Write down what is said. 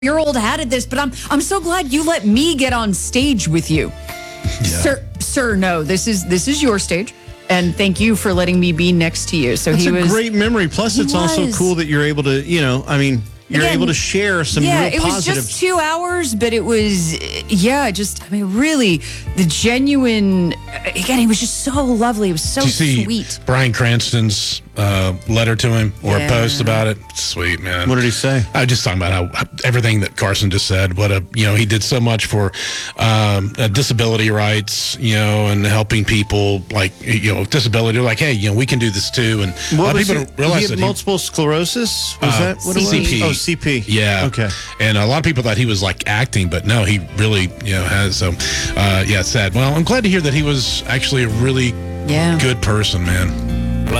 Your old hat at this, but I'm so glad you let me get on stage with you. Yeah. Sir, no, this is your stage. And thank you for letting me be next to you. So That's he was a great memory. Plus, it's also cool that you're able to, you're able to share some real it was positive. just 2 hours, but it was, really, the genuine, again, he was just so lovely. It was so Did you see sweet. Bryan Cranston's letter to him or a post about it? Sweet, man. What did he say? I was just talking about how everything that Carson just said. He did so much for disability rights, and helping people like, disability. Like, hey, we can do this too. And a lot of people don't realize that multiple sclerosis. Was that what it was? CP. Oh, CP. Yeah. Okay. And a lot of people thought he was like acting, but no, he really, has. So, it's sad. Well, I'm glad to hear that he was actually a really good person, man.